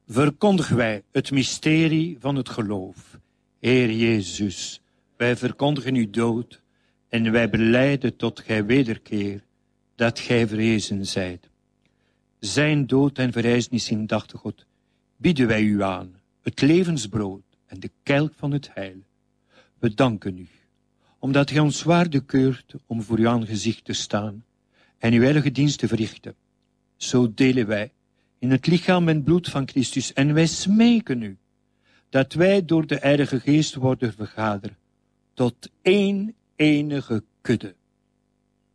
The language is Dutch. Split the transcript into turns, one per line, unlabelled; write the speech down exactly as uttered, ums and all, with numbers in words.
verkondigen wij het mysterie van het geloof. Heer Jezus, wij verkondigen uw dood en wij belijden tot gij wederkeer dat gij verrezen zijt. Zijn dood en verrijzenis in dachte God, bieden wij u aan, het levensbrood en de kelk van het heil. We danken u, omdat gij ons waardig keurt om voor uw aangezicht te staan en uw heilige dienst te verrichten. Zo delen wij in het lichaam en bloed van Christus en wij smeken u, dat wij door de Heilige Geest worden vergaderd tot één enige kudde.